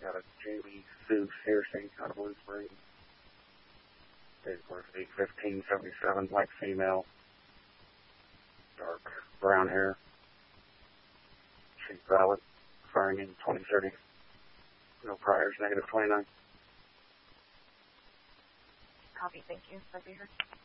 Got a Jamie Sue Searcy out of Blue Springs. Date of birth 8/15/77, black female, dark brown hair. She's valid, expiring in 2030. No priors, -29. Copy, thank you. I'll be here.